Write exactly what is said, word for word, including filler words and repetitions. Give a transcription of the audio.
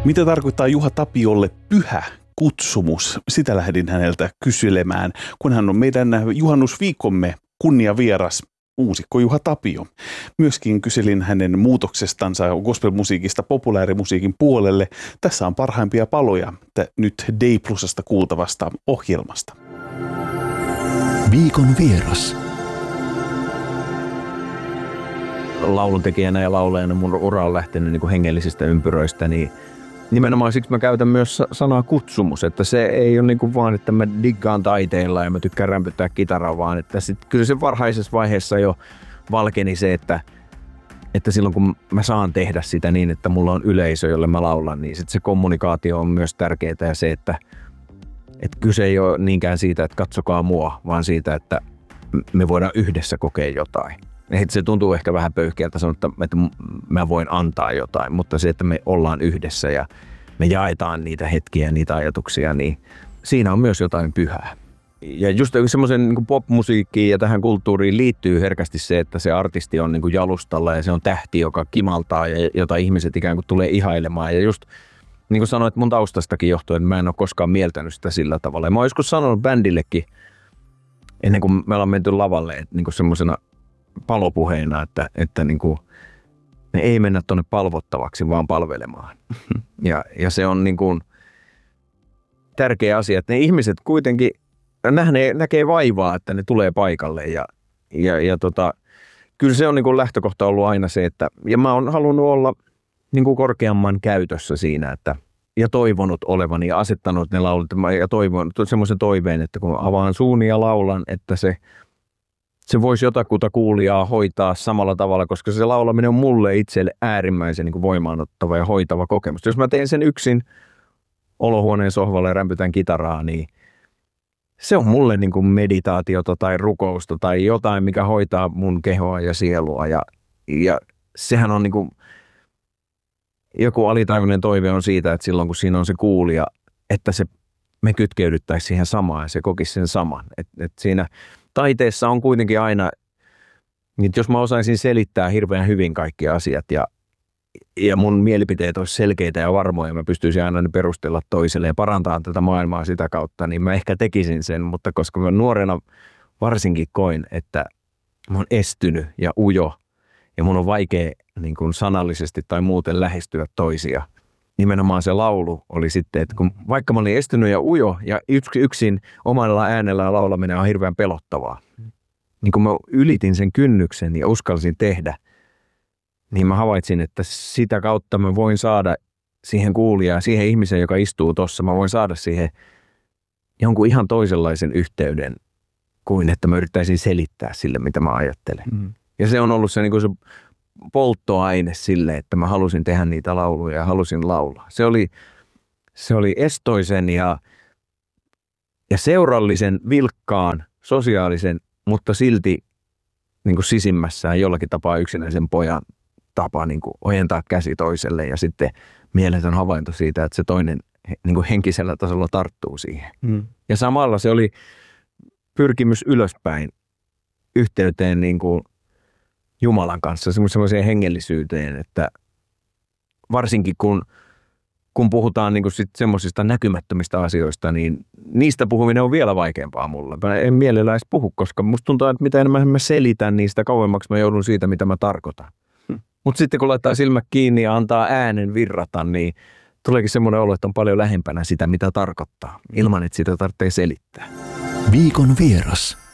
Mitä tarkoittaa Juha Tapiolle pyhä kutsumus? Sitä lähdin häneltä kyselemään, kun hän on meidän juhannusviikkomme kunniavieras, muusikko Juha Tapio. Myöskin kyselin hänen muutoksestansa gospelmusiikista populaarimusiikin puolelle. Tässä on parhaimpia paloja nyt Day Plusasta kuultavasta ohjelmasta. Viikon vieras. Lauluntekijänä ja laulajana mun ura on lähtenyt niin kuin hengellisistä ympyröistä, niin nimenomaan siksi mä käytän myös sanaa kutsumus, että se ei ole niin kuin vaan, että mä diggaan taiteilla ja mä tykkään rämpyttää kitaraa, vaan että sit kyllä se varhaisessa vaiheessa jo valkeni se, että, että silloin kun mä saan tehdä sitä niin, että mulla on yleisö, jolle mä laulan, niin sit se kommunikaatio on myös tärkeää ja se, että, että kyse ei ole niinkään siitä, että katsokaa mua, vaan siitä, että me voidaan yhdessä kokea jotain. Se tuntuu ehkä vähän pöyhkeältä sanoa, että mä voin antaa jotain, mutta se, että me ollaan yhdessä ja me jaetaan niitä hetkiä ja niitä ajatuksia, niin siinä on myös jotain pyhää. Ja just semmoisen niin kuin popmusiikkiin ja tähän kulttuuriin liittyy herkästi se, että se artisti on niin kuin jalustalla ja se on tähti, joka kimaltaa ja jota ihmiset ikään kuin tulee ihailemaan. Ja just niin kuin sanoin, että mun taustastakin johtuen, että mä en ole koskaan mieltänyt sitä sillä tavalla. Ja mä oon joskus sanonut bändillekin, ennen kuin me ollaan menty lavalle, että niin kuin semmoisena palopuheena, että, että niin kuin, ne ei mennä tuonne palvottavaksi, vaan palvelemaan. Ja, ja se on niin kuin tärkeä asia, että ne ihmiset kuitenkin näkee, näkee vaivaa, että ne tulee paikalle. Ja, ja, ja tota, kyllä se on niin kuin lähtökohta ollut aina se, että ja mä oon halunnut olla niin kuin korkeamman käytössä siinä, että ja toivonut olevani ja asettanut ne laulut ja toivon semmoisen toiveen, että kun avaan suuni ja laulan, että se se voisi jotakuta kuulijaa hoitaa samalla tavalla, koska se laulaminen on mulle itselle äärimmäisen niin kuin voimaanottava ja hoitava kokemus. Jos mä teen sen yksin olohuoneen sohvalla ja rämpytän kitaraa, niin se on mulle niin kuin meditaatiota tai rukousta tai jotain, mikä hoitaa mun kehoa ja sielua. Ja, ja sehän on niin kuin, joku alitajuinen toive on siitä, että silloin kun siinä on se kuulija, että se, me kytkeydyttäisiin siihen samaan ja se kokisi sen saman. Et, et siinä taiteessa on kuitenkin aina, että jos mä osaisin selittää hirveän hyvin kaikki asiat ja, ja mun mielipiteet olisi selkeitä ja varmoja, mä pystyisin aina ne perustella toiselle ja parantaa tätä maailmaa sitä kautta, niin mä ehkä tekisin sen, mutta koska mä nuorena varsinkin koin, että mä oon estynyt ja ujo ja mun on vaikea niin kuin sanallisesti tai muuten lähestyä toisia. Nimenomaan se laulu oli sitten, että kun vaikka mä olin estynyt ja ujo ja yksin omalla äänellä laulaminen on hirveän pelottavaa. Niin kun mä ylitin sen kynnyksen ja uskalsin tehdä, niin mä havaitsin, että sitä kautta mä voin saada siihen kuulijaan, siihen ihmiseen, joka istuu tossa, mä voin saada siihen jonkun ihan toisenlaisen yhteyden kuin että mä yrittäisin selittää sille, mitä mä ajattelen. Mm. Ja se on ollut se, niin kuin se polttoaine sille, että mä halusin tehdä niitä lauluja ja halusin laulaa. Se oli, se oli estoisen ja, ja seurallisen, vilkkaan, sosiaalisen, mutta silti niin kuin sisimmässään jollakin tapaa yksinäisen pojan tapa niin kuin ojentaa käsi toiselle ja sitten mieletön havainto siitä, että se toinen niin kuin henkisellä tasolla tarttuu siihen. Mm. Ja samalla se oli pyrkimys ylöspäin yhteyteen niin kuin Jumalan kanssa, semmoiseen hengellisyyteen, että varsinkin kun, kun puhutaan niin kuin sit semmoisista näkymättömistä asioista, niin niistä puhuminen on vielä vaikeampaa mulle. Mä en mielellään edes puhu, koska musta tuntuu, että mitä enemmän mä selitän, niin sitä kauemmaksi mä joudun siitä, mitä mä tarkoitan. Hmm. Mutta sitten kun laittaa silmät kiinni ja antaa äänen virrata, niin tuleekin semmoinen olo, että on paljon lähempänä sitä, mitä tarkoittaa, ilman että sitä tarvitsee selittää. Viikon vieras.